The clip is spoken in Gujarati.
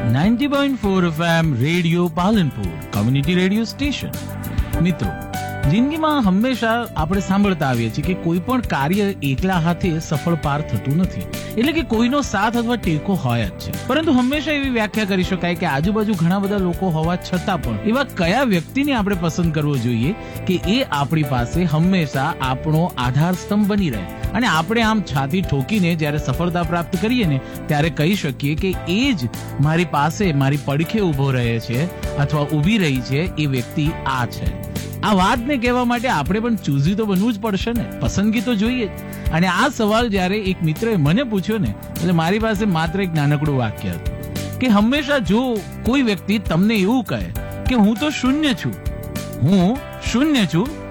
90.4 FM radio Palanpur community radio station. મિત્રો, જિંદગીમાં હંમેશા આપણે સાંભળતા આવીએ છીએ કે કોઈ પણ કાર્ય એકલા હાથે સફળ પાર થતું નથી, એટલે કે કોઈનો સાથ અથવા ટેકો હોય જ છે. પરંતુ હંમેશા એવી વ્યાખ્યા કરી શકાય કે આજુબાજુ ઘણા બધા લોકો હોવા છતાં પણ એવા કયા વ્યક્તિને આપણે પસંદ કરવો જોઈએ કે એ આપણી પાસે હંમેશા આપણો આધાર સ્તંભ બની રહે, અને આપણે આમ છાતી ઠોકીને જ્યારે સફળતા પ્રાપ્ત કરીએ ને ત્યારે કહી શકીએ કે એ જ મારી પાસે મારી પડખે ઊભો રહે છે અથવા ઊભી રહી છે, એ વ્યક્તિ આ છે. આ વાતને કહેવા માટે આપણે પણ ચૂઝી તો બનવું જ પડશે ને, પસંદગી તો જોઈએ જ. અને આ સવાલ જ્યારે એક મિત્રએ મને પૂછ્યો ને, એટલે મારી પાસે માત્ર એક નાનકડું વાક્ય હતું કે હંમેશા જો કોઈ વ્યક્તિ તમને એવું કહે કે હું તો શૂન્ય છું, હું શૂન્ય છું,